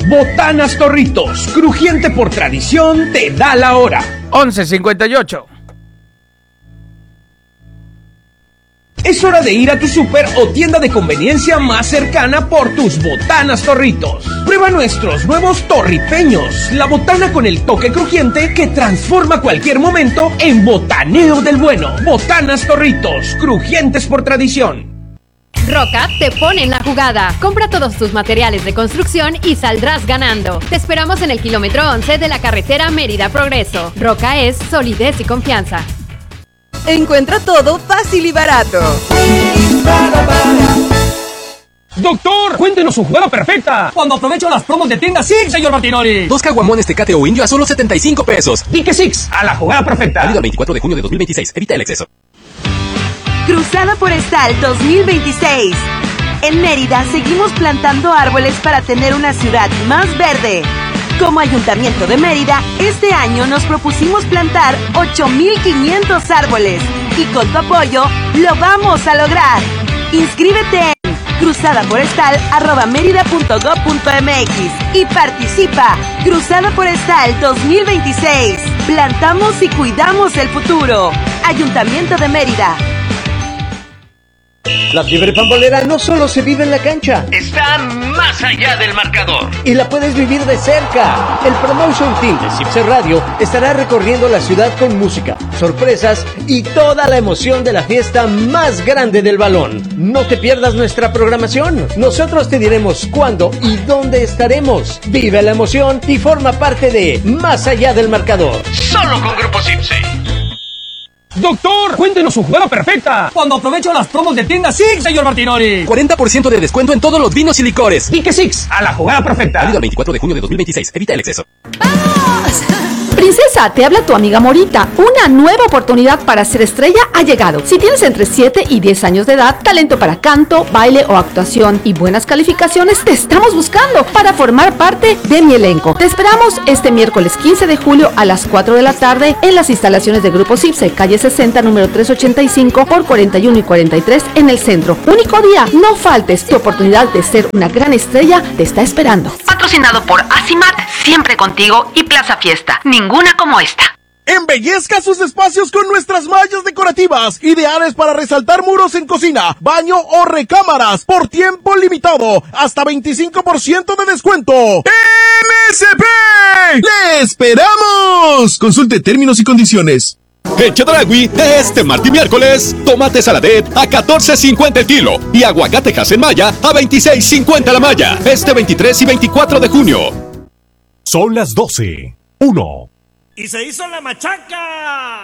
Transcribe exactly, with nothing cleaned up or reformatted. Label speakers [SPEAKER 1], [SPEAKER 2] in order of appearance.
[SPEAKER 1] Botanas Torritos, crujiente por tradición, te da la hora.
[SPEAKER 2] once cincuenta y ocho.
[SPEAKER 1] Es hora de ir a tu súper o tienda de conveniencia más cercana por tus Botanas Torritos. Prueba nuestros nuevos torripeños, la botana con el toque crujiente que transforma cualquier momento en botaneo del bueno. Botanas Torritos, crujientes por tradición.
[SPEAKER 3] Roca te pone en la jugada. Compra todos tus materiales de construcción y saldrás ganando. Te esperamos en el kilómetro once de la carretera Mérida Progreso. Roca es solidez y confianza.
[SPEAKER 4] Encuentra todo fácil y barato.
[SPEAKER 1] Doctor, cuéntenos su jugada perfecta.
[SPEAKER 5] Cuando aprovecho las promos de tienda Six, señor Martinoli.
[SPEAKER 6] Dos caguamones Tecate o Indio a solo setenta y cinco pesos.
[SPEAKER 1] Dique Six, a la jugada perfecta.
[SPEAKER 6] Válido el veinticuatro de junio de dos mil veintiséis. Evita el exceso.
[SPEAKER 4] Cruzada Forestal dos mil veintiséis. En Mérida seguimos plantando árboles para tener una ciudad más verde. Como Ayuntamiento de Mérida, este año nos propusimos plantar ocho mil quinientos árboles y con tu apoyo lo vamos a lograr. Inscríbete en cruzadaforestal arroba mérida punto gob punto mx y participa. Cruzada Forestal dos mil veintiséis. Plantamos y cuidamos el futuro. Ayuntamiento de Mérida.
[SPEAKER 7] La fiebre pambolera no solo se vive en la cancha,
[SPEAKER 8] está más allá del marcador
[SPEAKER 7] y la puedes vivir de cerca. El Promotion Team de Cipse Radio estará recorriendo la ciudad con música, sorpresas y toda la emoción de la fiesta más grande del balón. No te pierdas nuestra programación. Nosotros te diremos cuándo y dónde estaremos. Vive la emoción y forma parte de Más allá del marcador.
[SPEAKER 8] Solo con Grupo Cipse.
[SPEAKER 1] Doctor, cuéntenos su jugada perfecta.
[SPEAKER 5] Cuando aprovecho las promos de tienda Six, señor Martinoli.
[SPEAKER 6] cuarenta por ciento de descuento en todos los vinos y licores.
[SPEAKER 1] Dique Six, a la jugada perfecta.
[SPEAKER 6] Válido el veinticuatro de junio de dos mil veintiséis. Evita el exceso.
[SPEAKER 9] ¡Vamos! Princesa, te habla tu amiga Morita. Una nueva oportunidad para ser estrella ha llegado. Si tienes entre siete y diez años de edad, talento para canto, baile o actuación y buenas calificaciones, te estamos buscando para formar parte de mi elenco. Te esperamos este miércoles quince de julio a las cuatro de la tarde en las instalaciones de Grupo Cipse, calle sesenta, número trescientos ochenta y cinco por cuarenta y uno y cuarenta y tres en el centro. Único día, no faltes. Tu oportunidad de ser una gran estrella te está esperando.
[SPEAKER 10] Patrocinado por Asimat, siempre contigo, y Plaza Fiesta. Ninguna como esta.
[SPEAKER 11] Embellezca sus espacios con nuestras mallas decorativas, ideales para resaltar muros en cocina, baño o recámaras, por tiempo limitado, hasta veinticinco por ciento de descuento. ¡M S P! ¡Le esperamos! Consulte términos y condiciones.
[SPEAKER 12] En Chedragui, este martes y miércoles, tomate saladet a catorce cincuenta el kilo y aguacatejas en malla a veintiséis cincuenta la malla, este veintitrés y veinticuatro de junio.
[SPEAKER 13] Son las doce. Uno.
[SPEAKER 14] Y se hizo la machaca.